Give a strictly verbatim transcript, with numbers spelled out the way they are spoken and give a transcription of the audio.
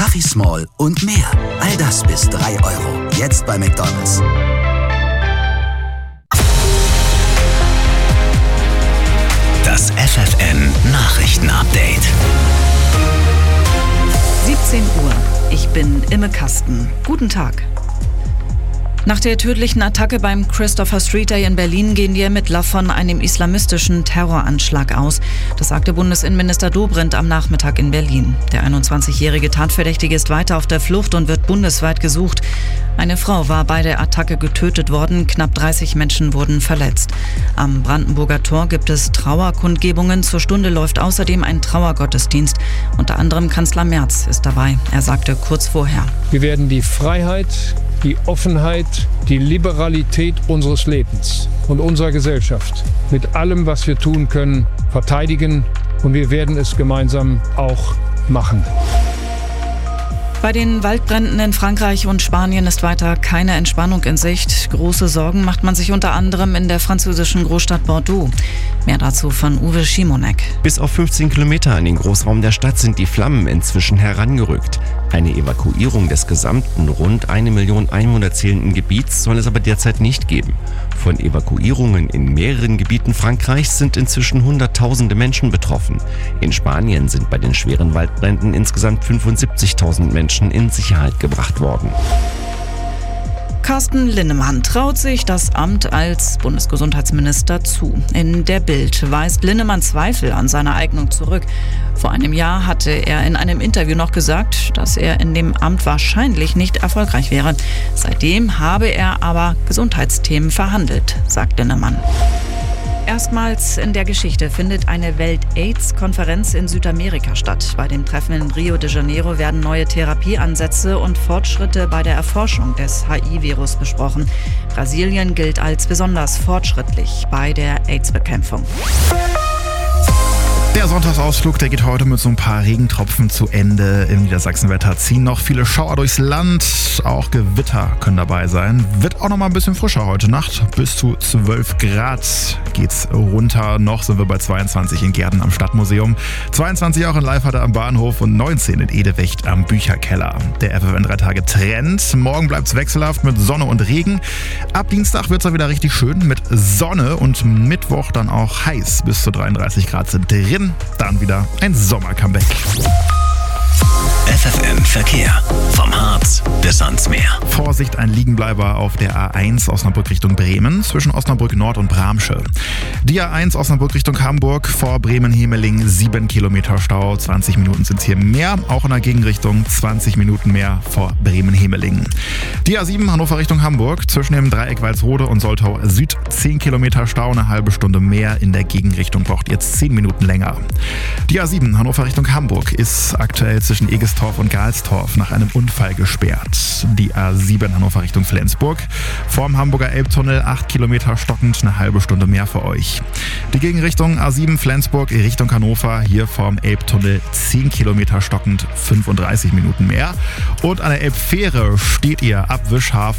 Fluffy Small und mehr. All das bis drei Euro. Jetzt bei McDonald's. Das F F N Nachrichtenupdate. siebzehn Uhr. Ich bin Imme Kasten. Guten Tag. Nach der tödlichen Attacke beim Christopher Street Day in Berlin gehen die Ermittler von einem islamistischen Terroranschlag aus. Das sagte Bundesinnenminister Dobrindt am Nachmittag in Berlin. Der einundzwanzigjährige Tatverdächtige ist weiter auf der Flucht und wird bundesweit gesucht. Eine Frau war bei der Attacke getötet worden, knapp dreißig Menschen wurden verletzt. Am Brandenburger Tor gibt es Trauerkundgebungen. Zur Stunde läuft außerdem ein Trauergottesdienst. Unter anderem Kanzler Merz ist dabei. Er sagte kurz vorher: Wir werden die Freiheit, die Offenheit, die Liberalität unseres Lebens und unserer Gesellschaft mit allem, was wir tun können, verteidigen, und wir werden es gemeinsam auch machen. Bei den Waldbränden in Frankreich und Spanien ist weiter keine Entspannung in Sicht. Große Sorgen macht man sich unter anderem in der französischen Großstadt Bordeaux. Mehr dazu von Uwe Schimonek. Bis auf fünfzehn Kilometer in den Großraum der Stadt sind die Flammen inzwischen herangerückt. Eine Evakuierung des gesamten rund eine Million Einwohner zählenden Gebiets soll es aber derzeit nicht geben. Von Evakuierungen in mehreren Gebieten Frankreichs sind inzwischen Hunderttausende Menschen betroffen. In Spanien sind bei den schweren Waldbränden insgesamt fünfundsiebzigtausend Menschen in Sicherheit gebracht worden. Carsten Linnemann traut sich das Amt als Bundesgesundheitsminister zu. In der Bild weist Linnemann Zweifel an seiner Eignung zurück. Vor einem Jahr hatte er in einem Interview noch gesagt, dass er in dem Amt wahrscheinlich nicht erfolgreich wäre. Seitdem habe er aber Gesundheitsthemen verhandelt, sagt Linnemann. Erstmals in der Geschichte findet eine Welt-AIDS-Konferenz in Südamerika statt. Bei dem Treffen in Rio de Janeiro werden neue Therapieansätze und Fortschritte bei der Erforschung des H I-Virus besprochen. Brasilien gilt als besonders fortschrittlich bei der AIDS-Bekämpfung. Der Sonntagsausflug, der geht heute mit so ein paar Regentropfen zu Ende. Im Niedersachsenwetter ziehen noch viele Schauer durchs Land. Auch Gewitter können dabei sein. Wird auch noch mal ein bisschen frischer heute Nacht. Bis zu zwölf Grad geht's runter. Noch sind wir bei zweiundzwanzig in Gehrden am Stadtmuseum. zweiundzwanzig auch in Leifhardt am Bahnhof und neunzehn in Edewecht am Bücherkeller. Der F F N drei Tage Trend. Morgen bleibt's wechselhaft mit Sonne und Regen. Ab Dienstag wird's dann wieder richtig schön mit Sonne und Mittwoch dann auch heiß. Bis zu dreiunddreißig Grad sind drin. Dann wieder ein Sommer-Comeback. F F N Verkehr. Vom Harz bis ans Meer. Vorsicht, ein Liegenbleiber auf der A eins Osnabrück Richtung Bremen zwischen Osnabrück Nord und Bramsche. Die A eins Osnabrück Richtung Hamburg vor Bremen-Hemeling sieben Kilometer Stau. zwanzig Minuten sind es hier mehr. Auch in der Gegenrichtung zwanzig Minuten mehr vor Bremen-Hemeling. Die A sieben Hannover Richtung Hamburg zwischen dem Dreieck Walsrode und Soltau Süd zehn Kilometer Stau, eine halbe Stunde mehr. In der Gegenrichtung braucht ihr zehn Minuten länger. Die A sieben Hannover Richtung Hamburg ist aktuell zwischen Egestorf und Galstorf nach einem Unfall gesperrt. Die A sieben Hannover Richtung Flensburg vorm Hamburger Elbtunnel acht Kilometer stockend, eine halbe Stunde mehr für euch. Die Gegenrichtung A sieben Flensburg Richtung Hannover, hier vorm Elbtunnel zehn Kilometer stockend, fünfunddreißig Minuten mehr. Und an der Elbfähre steht ihr ab Wischhafen